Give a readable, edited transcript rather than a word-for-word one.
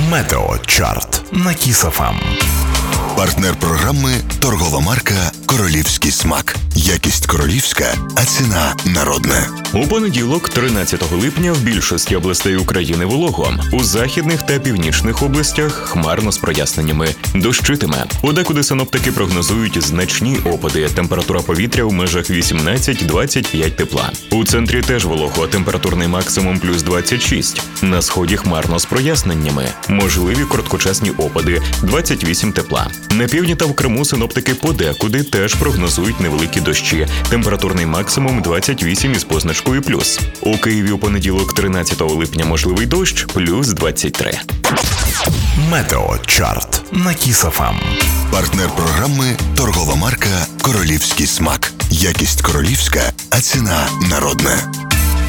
Метеочарт на Kiss FM. Партнер програми – торгова марка «Королівський смак». Якість королівська, а ціна народна. У понеділок, 13 липня, в більшості областей України волого. У західних та північних областях хмарно з проясненнями. Дощитиме. Подекуди синоптики прогнозують значні опади. Температура повітря в межах 18-25 тепла. У центрі теж волого. Температурний максимум плюс 26. На сході хмарно з проясненнями. Можливі короткочасні опади. 28 тепла. На півдні та в Криму синоптики подекуди теж прогнозують невеликі дощі. Температурний максимум 28 із позначкою плюс. У Києві у понеділок, 13 липня, можливий дощ, плюс 23. Метеочарт на Kiss FM. Партнер програми – торгова марка «Королівський смак». Якість королівська, а ціна народна.